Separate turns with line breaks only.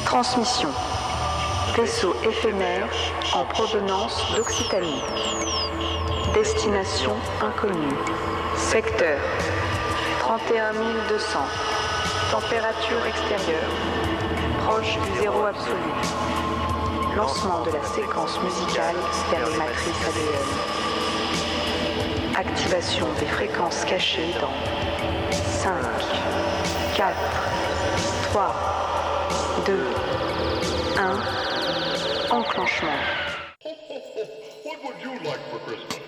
Transmission. Vaisseau éphémère en provenance d'Occitanie. Destination inconnue. Secteur 31 200. Température extérieure. Proche du zéro absolu. Lancement de la séquence musicale vers les matrices ADN. Activation des fréquences cachées dans 5, 4, 3, 2, 1. Enclenchement.
What would you like for Christmas?